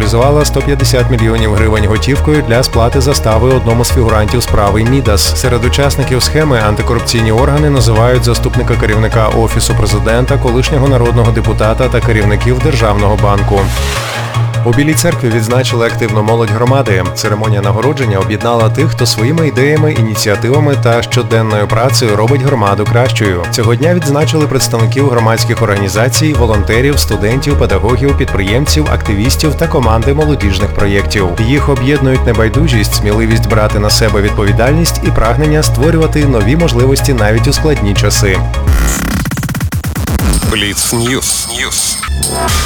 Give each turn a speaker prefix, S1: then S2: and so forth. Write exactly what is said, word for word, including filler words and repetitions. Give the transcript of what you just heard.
S1: мобілізувала сто п'ятдесят мільйонів гривень готівкою для сплати застави одному з фігурантів справи Мідас. Серед учасників схеми антикорупційні органи називають заступника керівника Офісу президента, колишнього народного депутата та керівників Державного банку. У Білій церкві відзначили активну молодь громади. Церемонія нагородження об'єднала тих, хто своїми ідеями, ініціативами та щоденною працею робить громаду кращою. Цього дня відзначили представників громадських організацій, волонтерів, студентів, педагогів, підприємців, активістів та команди молодіжних проєктів. Їх об'єднують небайдужість, сміливість брати на себе відповідальність і прагнення створювати нові можливості навіть у складні часи.
S2: Бліц Ньюс.